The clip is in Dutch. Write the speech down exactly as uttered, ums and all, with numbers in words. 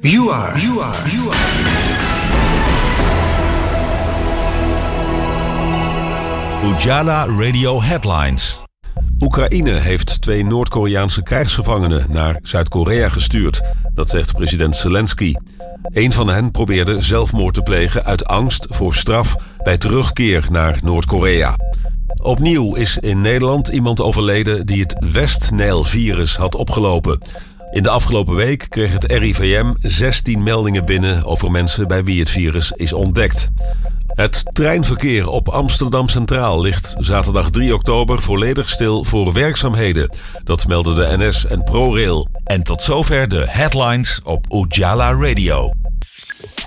You are, you are, you are. Ujala Radio Headlines. Oekraïne heeft twee Noord-Koreaanse krijgsgevangenen naar Zuid-Korea gestuurd. Dat zegt president Zelensky. Een van hen probeerde zelfmoord te plegen uit angst voor straf bij terugkeer naar Noord-Korea. Opnieuw is in Nederland iemand overleden die het West-Nijl-virus had opgelopen. In de afgelopen week kreeg het R I V M zestien meldingen binnen over mensen bij wie het virus is ontdekt. Het treinverkeer op Amsterdam Centraal ligt zaterdag drie oktober volledig stil voor werkzaamheden. Dat melden de N S en ProRail. En tot zover de headlines op Ujala Radio.